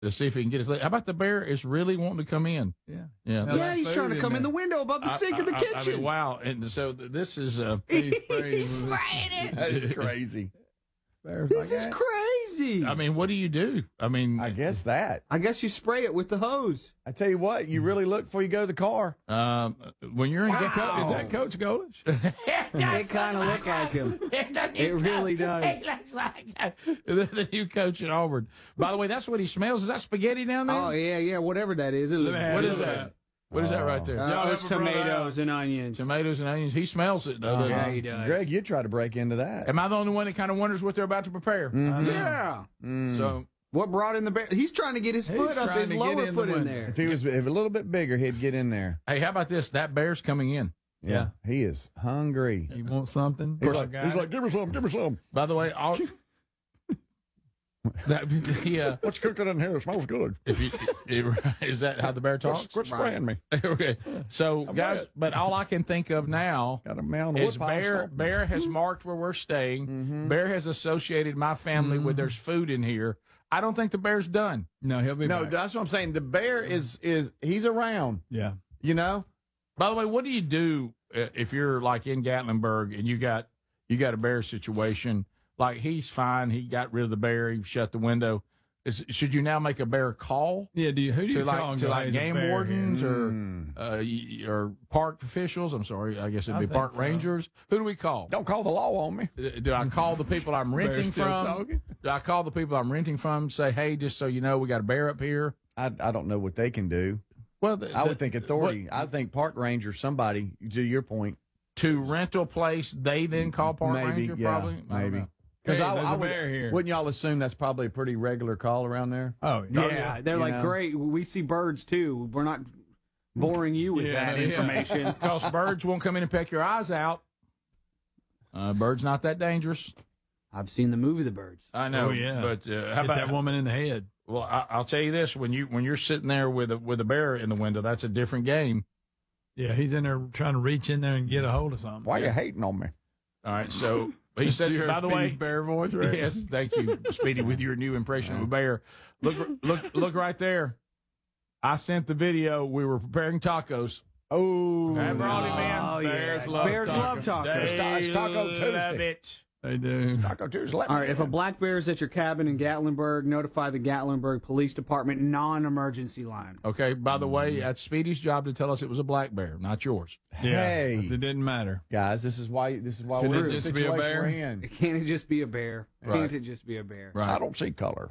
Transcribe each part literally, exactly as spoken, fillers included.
to see if he can get his leg. How about the bear is really wanting to come in? Yeah. Yeah. Yeah, he's trying to come in, in the window above the sink I, of the I, kitchen. I mean, wow. And so this is uh, he's spraying it. That is crazy. This is crazy. I mean, what do you do? I mean, I guess that. I guess you spray it with the hose. I tell you what, you really look before you go to the car. Um, when you're in, Wow. is that Coach Golish? They kind of look like him. It really does. It looks like the, the new coach at Auburn. By the way, that's what he smells. Is that spaghetti down there? Oh yeah, yeah, whatever that is. It looks, What is that? What is that right there? Uh, it's tomatoes and onions. Tomatoes and onions. He smells it. Oh, though, yeah, doesn't he does. Greg, you try to break into that. Am I the only one that kind of wonders what they're about to prepare? Mhm. Yeah. Mm. So what brought in the bear? He's trying to get his He's foot up, trying his to get lower in foot the in window. there. If he was if a little bit bigger, he'd get in there. Hey, how about this? That bear's coming in. Yeah, he is hungry. You want something? He's like, he's like, give me some, give me some. By the way, I'll, that he, uh, What's cooking in here? It smells good. if you is that how the bear talks? Quit spraying me. Okay. So guys, bet. but all I can think of now Got a mound is of wood pile Bear. stump. Bear has marked where we're staying. Bear has associated my family with there's food in here. I don't think the bear's done. No, he'll be No, back. that's what I'm saying. The bear is is he's around. Yeah. You know. By the way, what do you do uh, if you're like in Gatlinburg and you got you got a bear situation? Like he's fine, he got rid of the bear, he shut the window. Is, should you now make a bear call? Yeah, do you, who do you to like call and to go, like "Hey, there's a game bear wardens here"? or Mm. uh, y- or park officials? I'm sorry, I guess it'd I be think park so. rangers. Who do we call? Don't call the law on me. Uh, Do I call the people I'm renting still from? talking? Do I call the people I'm renting from? Say, hey, just so you know, we got a bear up here. I I don't know what they can do. Well, the, I the- would think authority. what- I think park ranger, somebody. To your point, to rental place. They then call park maybe, ranger. yeah, Probably, I don't maybe. know. Because Hey, I, there's I a would, bear here. wouldn't y'all assume that's probably a pretty regular call around there? Oh, Yeah, they're You like, know? great. We see birds too. We're not boring you with Yeah, that yeah. information. Because birds won't come in and peck your eyes out. Uh, birds not that dangerous. I've seen the movie The Birds. I know. Oh, yeah. But uh, how Hit about that woman in the head. Well, I, I'll tell you this: when you when you're sitting there with a with a bear in the window, that's a different game. Yeah, he's in there trying to reach in there and get a hold of something. Why you hating on me? All right. So he said, You heard by the way, Speedy's bear voice, right? yes, thank you, Speedy, with your new impression of a bear. Look, look, look right there. I sent the video. We were preparing tacos. Oh, I brought him in. Oh, yeah. Bears love Bears tacos. love tacos. They It's Taco love Tuesday. it. They do. Taco Tuesday. Let All me right, if a in. black bear is at your cabin in Gatlinburg, notify the Gatlinburg Police Department non-emergency line. Okay. By the way, that's Speedy's job to tell us it was a black bear, not yours. Yeah, Hey. 'cause it didn't matter. guys, this is why this is why Should we're it in the just be a situation bear? we're in. Can't it just be a bear? Right. Can't it just be a bear? Right. I don't see color.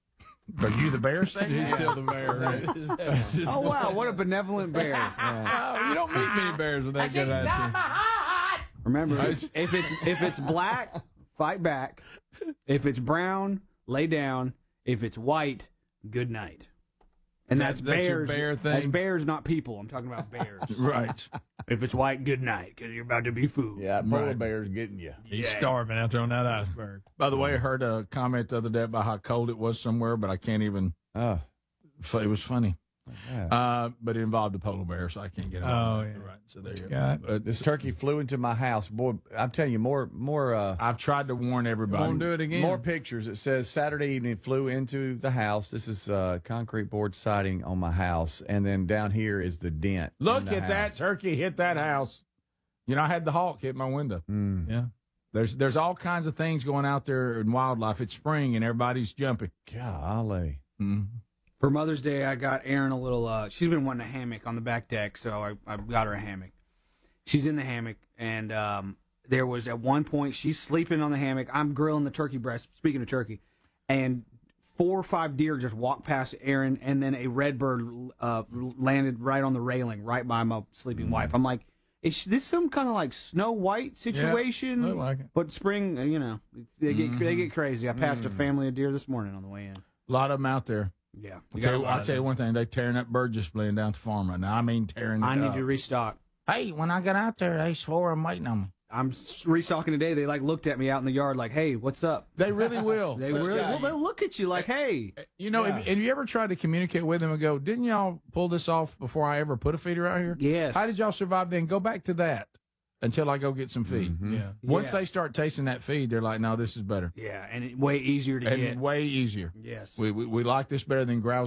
Are you the bear saying He's that? still the bear, right? That's just- Oh, wow, what a benevolent bear. Oh, you don't meet many bears with that good attitude. Remember, if it's if it's black, fight back. If it's brown, lay down. If it's white, good night. And that's, That- that's your bears. bear thing? That's bears, not people. I'm talking about bears. Right. If it's white, good night, because you're about to be fooled. Yeah, polar Right. bear's getting you. He's starving out there on that iceberg. By the way, I heard a comment the other day about how cold it was somewhere, but I can't even. Oh, It was funny. yeah. Uh, but it involved a polar bear, so I can't get it. Oh, yeah. Right. So there you Got go. But This turkey flew into my house. Boy, I'm telling you, more more uh I've tried to warn everybody. Won't do it again. more pictures. It says Saturday evening flew into the house. This is uh concrete board siding on my house, and then down here is the dent. Look in the at that house. turkey hit that house. You know, I had the hawk hit my window. Mm. Yeah. There's there's all kinds of things going out there in wildlife. It's spring and everybody's jumping. Golly. Mm. For Mother's Day, I got Erin a little. Uh, she's been wanting a hammock on the back deck, so I, I got her a hammock. She's in the hammock, and um, there was at one point she's sleeping on the hammock. I'm grilling the turkey breast. Speaking of turkey, and four or five deer just walked past Erin, and then a red bird uh, landed right on the railing, right by my sleeping wife. I'm like, is this some kind of like Snow White situation? look like it. But spring, uh, you know, they get they get crazy. I passed Mm. a family of deer this morning on the way in. A lot of them out there. Yeah, I'll tell, you, I'll tell you one thing. They tearing that bird display down at the farm right now. I mean, tearing it I need up. to restock. Hey, when I got out there, there's four of them waiting on me. I'm s- restocking today. They like looked at me out in the yard like, "Hey, what's up?" They really will. They Let's really go. well, they'll look at you like, "Hey." You know, Yeah. have, have you ever tried to communicate with them and go, didn't y'all pull this off before I ever put a feeder out here? Yes. How did y'all survive then? Go back to that. until I go get some feed. Mm-hmm. Yeah. Once Yeah. they start tasting that feed, they're like, no, this is better. Yeah, and it, way easier to And get. way easier. Yes. We, we, we like this better than grouse